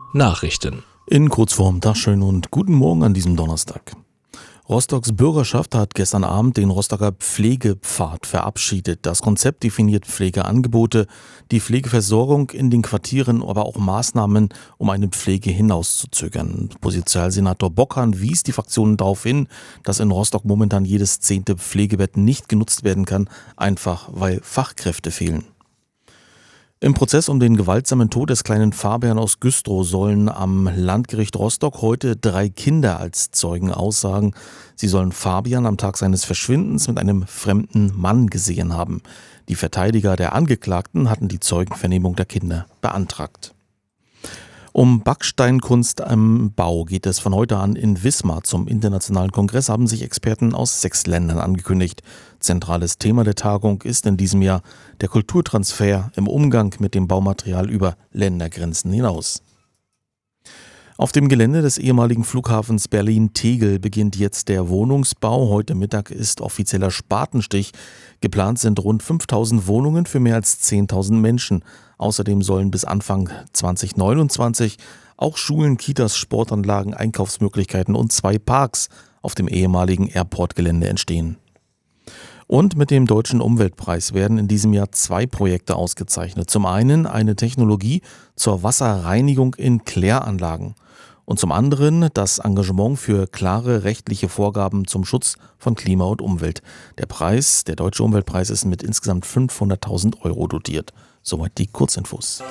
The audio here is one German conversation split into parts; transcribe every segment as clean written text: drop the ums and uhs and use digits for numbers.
Nachrichten. In Kurzform, schön und guten Morgen an diesem Donnerstag. Rostocks Bürgerschaft hat gestern Abend den Rostocker Pflegepfad verabschiedet. Das Konzept definiert Pflegeangebote, die Pflegeversorgung in den Quartieren, aber auch Maßnahmen, um eine Pflege hinauszuzögern. Sozialsenator Bockhahn wies die Fraktionen darauf hin, dass in Rostock momentan jedes 10. Pflegebett nicht genutzt werden kann, einfach weil Fachkräfte fehlen. Im Prozess um den gewaltsamen Tod des kleinen Fabian aus Güstrow sollen am Landgericht Rostock heute 3 Kinder als Zeugen aussagen. Sie sollen Fabian am Tag seines Verschwindens mit einem fremden Mann gesehen haben. Die Verteidiger der Angeklagten hatten die Zeugenvernehmung der Kinder beantragt. Um Backsteinkunst am Bau geht es von heute an in Wismar. Zum internationalen Kongress haben sich Experten aus 6 Ländern angekündigt. Zentrales Thema der Tagung ist in diesem Jahr der Kulturtransfer im Umgang mit dem Baumaterial über Ländergrenzen hinaus. Auf dem Gelände des ehemaligen Flughafens Berlin-Tegel beginnt jetzt der Wohnungsbau. Heute Mittag ist offizieller Spatenstich. Geplant sind rund 5.000 Wohnungen für mehr als 10.000 Menschen. Außerdem sollen bis Anfang 2029 auch Schulen, Kitas, Sportanlagen, Einkaufsmöglichkeiten und 2 Parks auf dem ehemaligen Airport-Gelände entstehen. Und mit dem Deutschen Umweltpreis werden in diesem Jahr 2 Projekte ausgezeichnet. Zum einen eine Technologie zur Wasserreinigung in Kläranlagen und zum anderen das Engagement für klare rechtliche Vorgaben zum Schutz von Klima und Umwelt. Der Deutsche Umweltpreis, ist mit insgesamt 500.000 Euro dotiert. Soweit die Kurzinfos.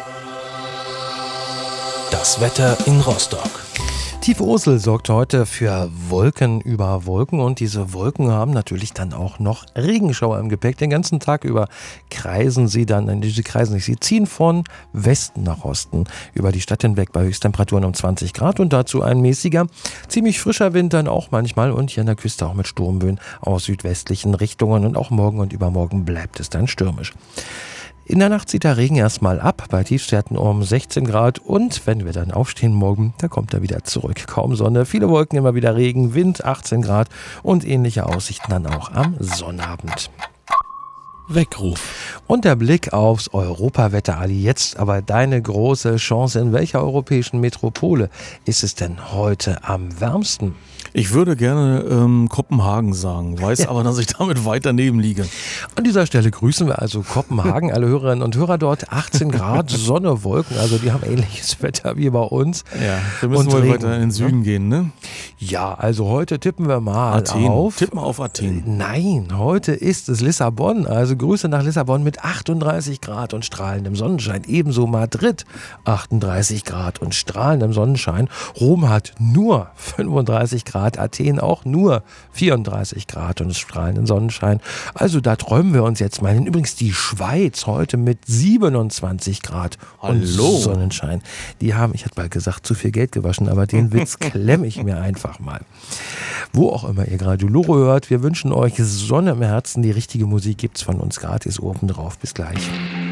Das Wetter in Rostock. Tiefe Ursel sorgt heute für Wolken über Wolken und diese Wolken haben natürlich dann auch noch Regenschauer im Gepäck. Den ganzen Tag über sie ziehen von Westen nach Osten über die Stadt hinweg bei Höchsttemperaturen um 20 Grad und dazu ein mäßiger, ziemlich frischer Wind dann auch manchmal und hier an der Küste auch mit Sturmböen aus südwestlichen Richtungen und auch morgen und übermorgen bleibt es dann stürmisch. In der Nacht zieht der Regen erstmal ab, bei Tiefstwerten um 16 Grad und wenn wir dann aufstehen morgen, da kommt er wieder zurück. Kaum Sonne, viele Wolken, immer wieder Regen, Wind 18 Grad und ähnliche Aussichten dann auch am Sonnabend. Weckruf. Und der Blick aufs Europawetter, Ali. Jetzt aber deine große Chance. In welcher europäischen Metropole ist es denn heute am wärmsten? Ich würde gerne Kopenhagen sagen, weiß aber, dass ich damit weit daneben liege. An dieser Stelle grüßen wir also Kopenhagen, alle Hörerinnen und Hörer dort. 18 Grad, Sonne, Wolken, also die haben ähnliches Wetter wie bei uns. Ja, wir müssen wohl weiter in den Süden gehen, ne? Ja, also heute tippen wir mal Athen. auf. Tippen auf Athen. Nein, heute ist es Lissabon, also Grüße nach Lissabon mit 38 Grad und strahlendem Sonnenschein. Ebenso Madrid, 38 Grad und strahlendem Sonnenschein. Rom hat nur 35 Grad. Athen auch nur 34 Grad und strahlenden Sonnenschein. Also da träumen wir uns jetzt mal hin. Übrigens die Schweiz heute mit 27 Grad und Sonnenschein. Die haben, ich hätte mal gesagt, zu viel Geld gewaschen, aber den Witz klemme ich mir einfach mal. Wo auch immer ihr gerade Loro hört, wir wünschen euch Sonne im Herzen. Die richtige Musik gibt's von uns gratis oben drauf. Bis gleich.